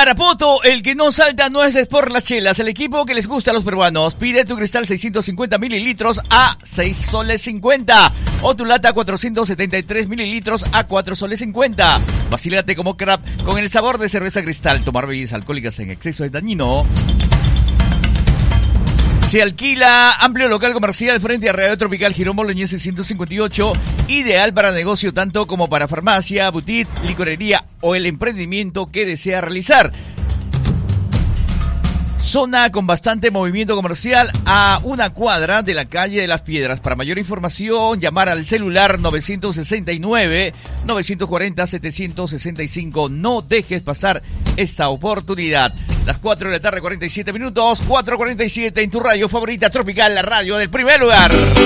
Tarapoto, el que no salta no es por las chelas, el equipo que les gusta a los peruanos. Pide tu cristal 650 mililitros a 6 soles 50 o tu lata 473 mililitros a 4 soles 50. Vacílate como crap con el sabor de cerveza Cristal. Tomar bebidas alcohólicas en exceso es dañino. Se alquila amplio local comercial frente a Radio Tropical Girón Boloñese 158, ideal para negocio tanto como para farmacia, boutique, licorería o el emprendimiento que desea realizar. Zona con bastante movimiento comercial a una cuadra de la calle de las Piedras. Para mayor información, llamar al celular 969-940-765. No dejes pasar esta oportunidad. Las 4 de la tarde, 47 minutos, 4:47 en tu radio favorita tropical, la radio del primer lugar.